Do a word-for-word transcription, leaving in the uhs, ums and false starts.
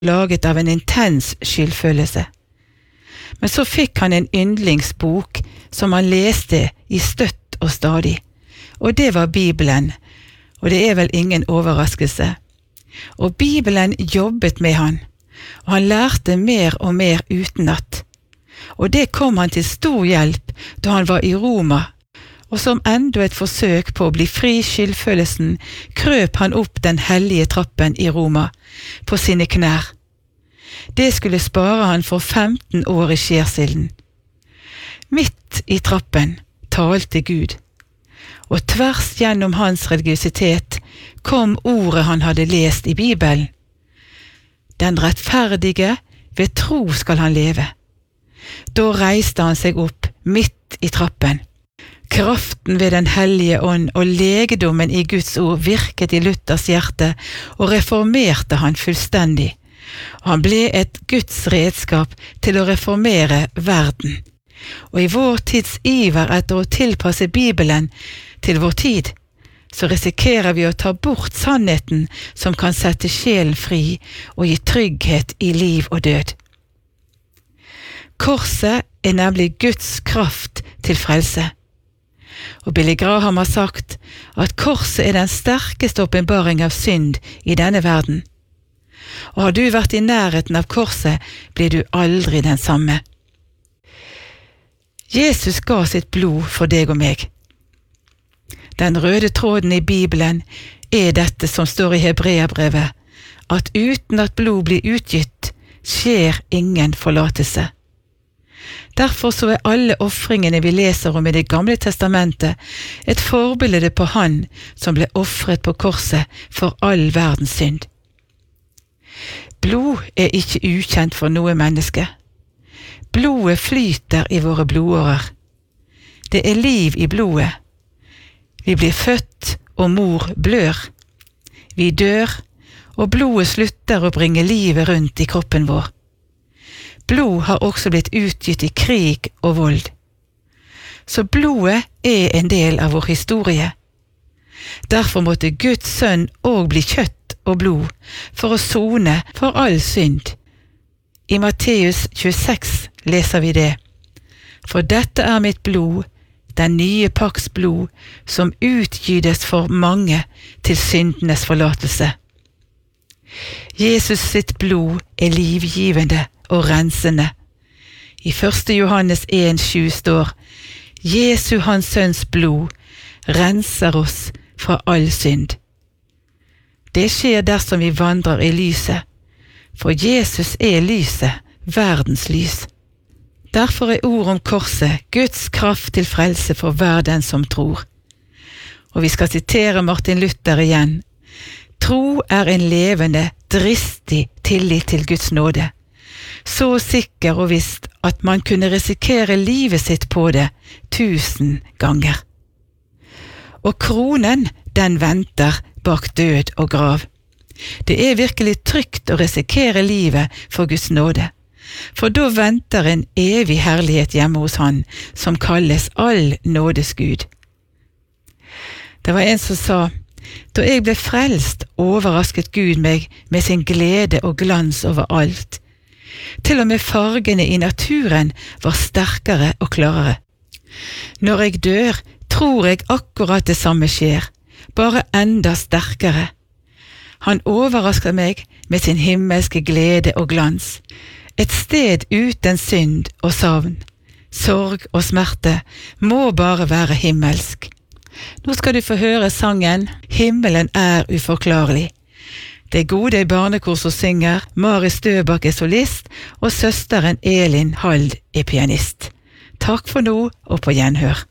laget av en intens skyldfølelse. Men så fikk han en yndlingsbok som han leste i støtt og stadig, og det var Bibelen, og det er vel ingen overraskelse. Og Bibelen jobbet med han, og han lærte mer og mer utenat. Og det kom han til stor hjelp da han var i Roma, og som enda et forsøk på å bli fri skyldfølelsen, krøp han opp den hellige trappen i Roma, på sine knær. Det skulle spare han for femten år i skjærsilden. Midt i trappen talte Gud, og tvers gjennom hans religiøsitet kom ordet han hadde lest i Bibelen. Den rettferdige ved tro skal han leve. Da reiste han seg opp midt i trappen. Kraften ved den hellige ånd og legedommen i Guds ord virket i Luthers hjerte og reformerte han fullstendig. Og han ble et Guds redskap til å reformere verden. Og i vår tids iver etter å tilpasse Bibelen til vår tid, så risikerer vi å ta bort sannheten som kan sette sjelen fri og gi trygghet i liv og død. Korset er nemlig Guds kraft til frelse. Og Billy Graham har sagt at korset er den sterkeste åpenbaring av synd i denne verden. Og har du vært i nærheten av korset, blir du aldri den samme. Jesus ga sitt blod for deg og meg. Den røde tråden i Bibelen er dette som står i Hebreabrevet, at uten at blod blir utgitt, skjer ingen forlatelse. Derfor så er alle offringene vi leser om i Det gamle testamentet et forbilde på han som ble offret på korset for all verdens synd. Blod er ikke ukjent for noe menneske. Blodet flyter i våre blodårer. Det er liv i blodet. Vi blir født, og mor blør. Vi dør, og blodet slutter å bringe livet rundt i kroppen vår. Blod har også blitt utgitt i krig og vold. Så blodet er en del av vår historie. Derfor måtte Guds sønn også bli kjøtt og blod for å sone for all synd. I Matteus tjueseks leser vi det. For dette er mitt blod, den nye pakts blod, som utgytes for mange til syndenes forlatelse. Jesus sitt blod er livgivende og rensende. I første Johannes en sju står, Jesu hans sønns blod renser oss fra all synd. Det skjer dersom vi vandrer i lyset, for Jesus er lyset, verdens lys. Derfor er ord om korset Guds kraft til frelse for hver den som tror. Og vi skal sitere Martin Luther igjen. Tro er en levende, dristig tillit til Guds nåde. Så sikker og visst at man kunne risikere livet sitt på det tusen ganger. Og kronen, den venter bak død og grav. Det er virkelig trygt å risikere livet for Guds nåde, for da venter en evig herlighet hjemme hos han, som kalles all nådes Gud. Det var en som sa, da jeg ble frelst, overrasket Gud meg med sin glede og glans over alt. Til og med fargene i naturen var sterkere og klarere. Når jeg dør, tror jeg akkurat det samme skjer, bare enda sterkere. Han overrasker meg med sin himmelske glede og glans. Et sted uten synd og savn, sorg og smerte må bare være himmelsk. Nå skal du få høre sangen Himmelen er uforklarlig. Det er gode i barnekor som synger, Mari Støbak er solist, og søsteren Elin Hald er pianist. Takk for nå, og på gjenhør.